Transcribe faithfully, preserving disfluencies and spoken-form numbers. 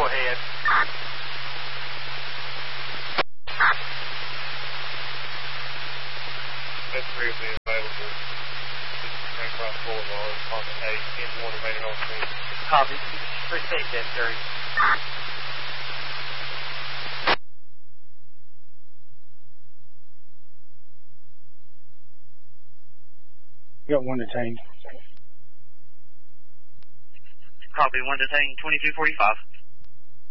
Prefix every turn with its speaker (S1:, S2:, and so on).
S1: ahead.
S2: That's briefly available. Cross Boulevard, Department eight, ten one remaining on scene.
S1: Copy. Appreciate that, sir.
S3: You got one detained.
S1: Copy, one detained, twenty-two forty-five.